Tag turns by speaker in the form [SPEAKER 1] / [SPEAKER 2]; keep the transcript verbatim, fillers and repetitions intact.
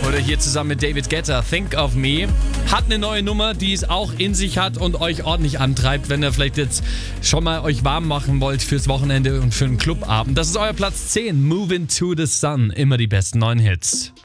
[SPEAKER 1] Oder hier zusammen mit David Guetta, Think of Me. Hat eine neue Nummer, die es auch in sich hat und euch ordentlich antreibt, wenn ihr vielleicht jetzt schon mal euch warm machen wollt fürs Wochenende und für einen Clubabend. Das ist euer Platz zehn, Moving to the Sun. Immer die besten neuen Hits.